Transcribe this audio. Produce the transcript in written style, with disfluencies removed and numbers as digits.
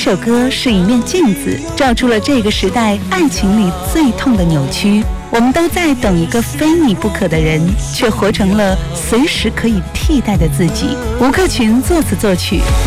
首歌是一面镜子，照出了这个时代爱情里最痛的扭曲。我们都在等一个非你不可的人，却活成了随时可以替代的自己。吴克群作词作曲。